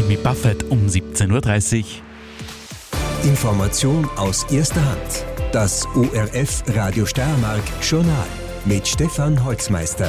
Jimmy Buffett um 17.30 Uhr. Information aus erster Hand. Das ORF Radio Steiermark Journal mit Stefan Holzmeister.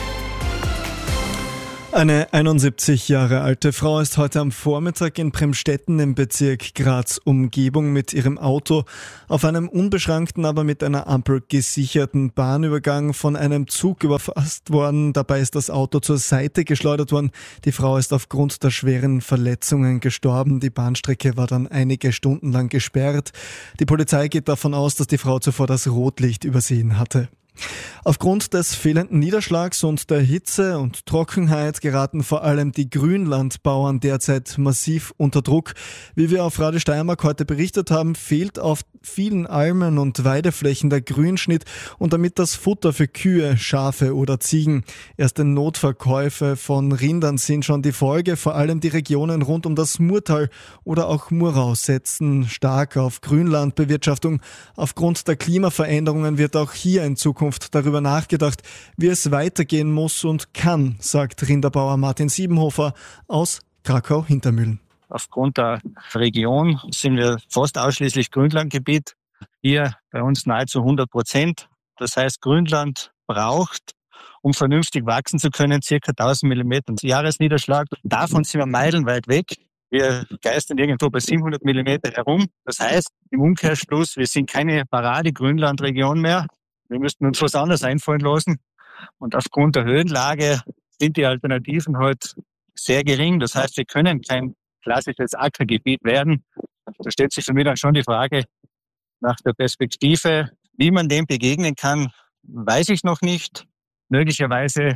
Eine 71 Jahre alte Frau ist heute am Vormittag in Bremstetten im Bezirk Graz-Umgebung mit ihrem Auto auf einem unbeschrankten, aber mit einer Ampel gesicherten Bahnübergang von einem Zug überfasst worden. Dabei ist das Auto zur Seite geschleudert worden. Die Frau ist aufgrund der schweren Verletzungen gestorben. Die Bahnstrecke war dann einige Stunden lang gesperrt. Die Polizei geht davon aus, dass die Frau zuvor das Rotlicht übersehen hatte. Aufgrund des fehlenden Niederschlags und der Hitze und Trockenheit geraten vor allem die Grünlandbauern derzeit massiv unter Druck. Wie wir auf Radio Steiermark heute berichtet haben, fehlt auf vielen Almen und Weideflächen der Grünschnitt und damit das Futter für Kühe, Schafe oder Ziegen. Erste Notverkäufe von Rindern sind schon die Folge. Vor allem die Regionen rund um das Murtal oder auch Murau setzen stark auf Grünlandbewirtschaftung. Aufgrund der Klimaveränderungen wird auch hier in Zukunft darüber nachgedacht, wie es weitergehen muss und kann, sagt Rinderbauer Martin Siebenhofer aus Krakau-Hintermühlen. Aufgrund der Region sind wir fast ausschließlich Grünlandgebiet. Hier bei uns nahezu 100%. Das heißt, Grünland braucht, um vernünftig wachsen zu können, ca. 1000 Millimeter Jahresniederschlag. Davon sind wir meilenweit weg. Wir geistern irgendwo bei 700 Millimeter herum. Das heißt, im Umkehrschluss, wir sind keine Parade-Grünlandregion mehr. Wir müssten uns was anderes einfallen lassen. Und aufgrund der Höhenlage sind die Alternativen halt sehr gering. Das heißt, wir können kein klassisches Ackergebiet werden. Da stellt sich für mich dann schon die Frage nach der Perspektive. Wie man dem begegnen kann, weiß ich noch nicht. Möglicherweise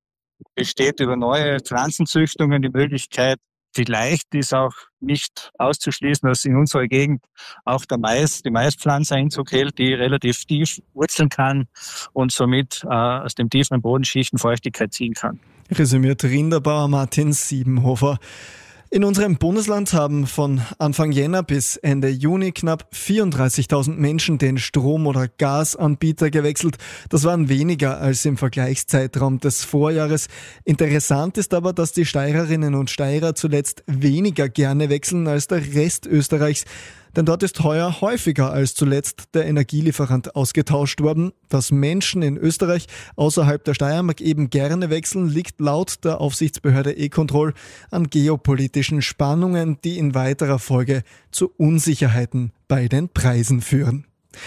besteht über neue Pflanzenzüchtungen die Möglichkeit. Vielleicht ist auch nicht auszuschließen, dass in unserer Gegend auch die Maispflanze Einzug hält, die relativ tief wurzeln kann und somit aus dem tieferen Bodenschichten Feuchtigkeit ziehen kann. Resümiert Rinderbauer Martin Siebenhofer. In unserem Bundesland haben von Anfang Jänner bis Ende Juni knapp 34.000 Menschen den Strom- oder Gasanbieter gewechselt. Das waren weniger als im Vergleichszeitraum des Vorjahres. Interessant ist aber, dass die Steirerinnen und Steirer zuletzt weniger gerne wechseln als der Rest Österreichs. Denn dort ist heuer häufiger als zuletzt der Energielieferant ausgetauscht worden. Dass Menschen in Österreich außerhalb der Steiermark eben gerne wechseln, liegt laut der Aufsichtsbehörde E-Control an geopolitischen Spannungen, die in weiterer Folge zu Unsicherheiten bei den Preisen führen.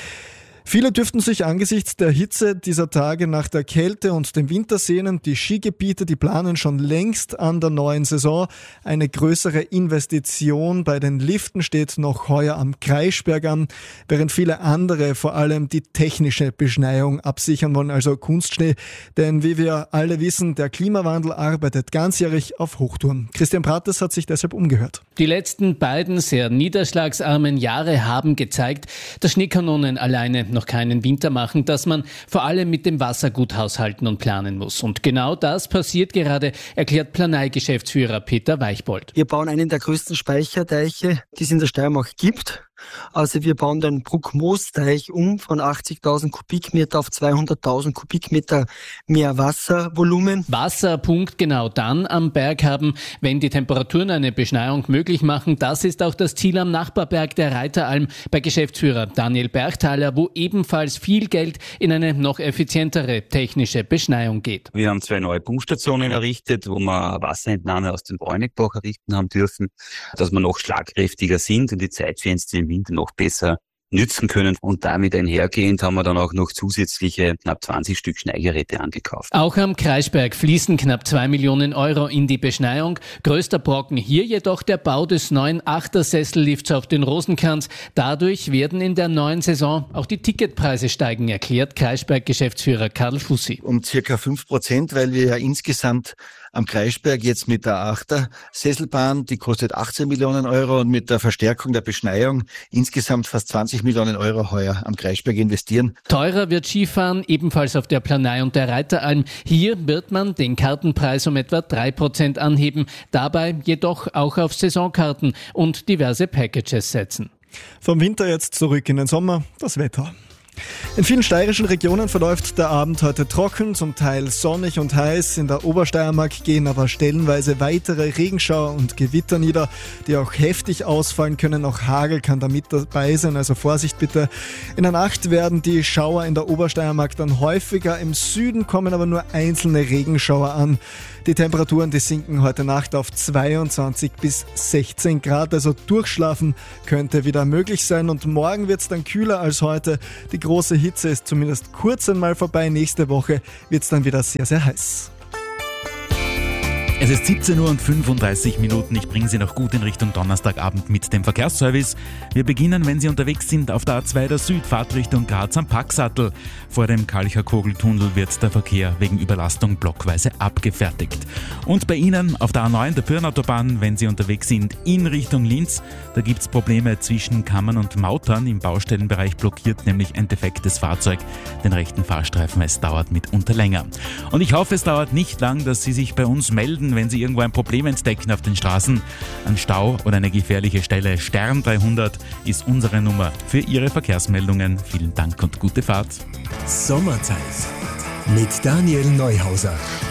Viele dürften sich angesichts der Hitze dieser Tage nach der Kälte und dem Winter sehnen. Die Skigebiete, die planen schon längst an der neuen Saison. Eine größere Investition bei den Liften steht noch heuer am Kreischberg an, während viele andere vor allem die technische Beschneiung absichern wollen, also Kunstschnee. Denn wie wir alle wissen, der Klimawandel arbeitet ganzjährig auf Hochtouren. Christian Prates hat sich deshalb umgehört. Die letzten beiden sehr niederschlagsarmen Jahre haben gezeigt, dass Schneekanonen alleine noch keinen Winter machen, dass man vor allem mit dem Wasser gut haushalten und planen muss. Und genau das passiert gerade, erklärt Planei-Geschäftsführer Peter Weichbold. Wir bauen einen der größten Speicherteiche, die es in der Steiermark gibt. Also wir bauen den Bruckmoosteich von 80.000 Kubikmeter auf 200.000 Kubikmeter mehr Wasservolumen. Wasserpunkt genau dann am Berg haben, wenn die Temperaturen eine Beschneiung möglich machen. Das ist auch das Ziel am Nachbarberg der Reiteralm bei Geschäftsführer Daniel Berchthaler, wo ebenfalls viel Geld in eine noch effizientere technische Beschneiung geht. Wir haben 2 neue Pumpstationen errichtet, wo wir Wasserentnahme aus dem Bräunigbach errichten haben dürfen, dass wir noch schlagkräftiger sind und die Zeitfenster im Winter noch besser nützen können. Und damit einhergehend haben wir dann auch noch zusätzliche knapp 20 Stück Schneigeräte angekauft. Auch am Kreischberg fließen knapp 2 Millionen Euro in die Beschneiung. Größter Brocken hier jedoch der Bau des neuen Achtersessellifts auf den Rosenkranz. Dadurch werden in der neuen Saison auch die Ticketpreise steigen, erklärt Kreischberg-Geschäftsführer Karl Fussi. Um circa 5%, weil wir ja insgesamt am Kreischberg jetzt mit der Achtersesselbahn, die kostet 18 Millionen Euro, und mit der Verstärkung der Beschneiung insgesamt fast 20 Millionen Euro heuer am Kreischberg investieren. Teurer wird Skifahren ebenfalls auf der Planei und der Reiteralm. Hier wird man den Kartenpreis um etwa 3% anheben, dabei jedoch auch auf Saisonkarten und diverse Packages setzen. Vom Winter jetzt zurück in den Sommer, das Wetter. In vielen steirischen Regionen verläuft der Abend heute trocken, zum Teil sonnig und heiß. In der Obersteiermark gehen aber stellenweise weitere Regenschauer und Gewitter nieder, die auch heftig ausfallen können. Auch Hagel kann da mit dabei sein, also Vorsicht bitte. In der Nacht werden die Schauer in der Obersteiermark dann häufiger. Im Süden kommen aber nur einzelne Regenschauer an. Die Temperaturen, die sinken heute Nacht auf 22 bis 16 Grad, also durchschlafen könnte wieder möglich sein. Und morgen wird es dann kühler als heute. Die große Hitze ist zumindest kurz einmal vorbei. Nächste Woche wird es dann wieder sehr, sehr heiß. Es ist 17:35 Uhr. Ich bringe Sie noch gut in Richtung Donnerstagabend mit dem Verkehrsservice. Wir beginnen, wenn Sie unterwegs sind, auf der A2 der Süd, Fahrtrichtung Graz am Packsattel. Vor dem Kalcher-Kogel-Tunnel wird der Verkehr wegen Überlastung blockweise abgefertigt. Und bei Ihnen auf der A9 der Pirnautobahn, wenn Sie unterwegs sind in Richtung Linz, da gibt es Probleme zwischen Kammern und Mautern. Im Baustellenbereich blockiert nämlich ein defektes Fahrzeug den rechten Fahrstreifen. Es dauert mitunter länger. Und ich hoffe, es dauert nicht lang, dass Sie sich bei uns melden, wenn Sie irgendwo ein Problem entdecken auf den Straßen, ein Stau oder eine gefährliche Stelle. Stern 300 ist unsere Nummer für Ihre Verkehrsmeldungen. Vielen Dank und gute Fahrt. Sommerzeit mit Daniel Neuhauser.